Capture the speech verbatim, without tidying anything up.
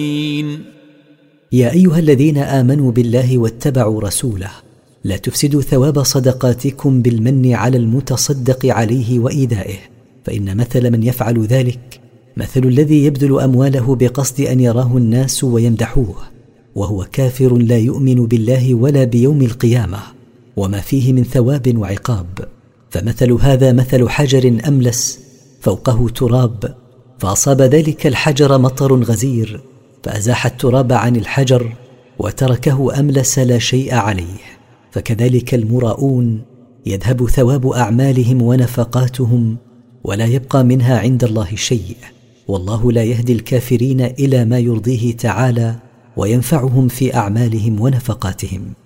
يا أيها الذين آمنوا بالله واتبعوا رسوله لا تفسدوا ثواب صدقاتكم بالمن على المتصدق عليه وإيذائه، فإن مثل من يفعل ذلك مثل الذي يبذل أمواله بقصد أن يراه الناس ويمدحوه وهو كافر لا يؤمن بالله ولا بيوم القيامة وما فيه من ثواب وعقاب. فمثل هذا مثل حجر أملس فوقه تراب، فأصاب ذلك الحجر مطر غزير فأزاح التراب عن الحجر وتركه أملس لا شيء عليه. فكذلك المراؤون يذهب ثواب أعمالهم ونفقاتهم ولا يبقى منها عند الله شيء، والله لا يهدي الكافرين إلى ما يرضيه تعالى وينفعهم في أعمالهم ونفقاتهم.